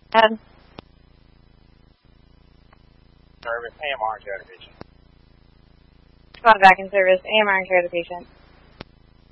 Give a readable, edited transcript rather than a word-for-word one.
Service, AMR, care to patient. Squad back in service, AMR and care to patient.